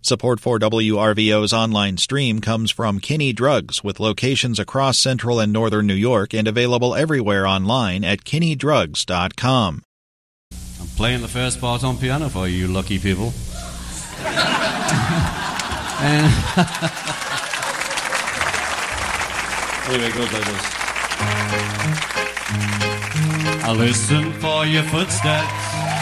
Support for WRVO's online stream comes from Kinney Drugs, with locations across central and northern New York and available everywhere online at kinneydrugs.com. I'm playing the first part on piano for you lucky people. And anyway, it goes like this. I listen for your footsteps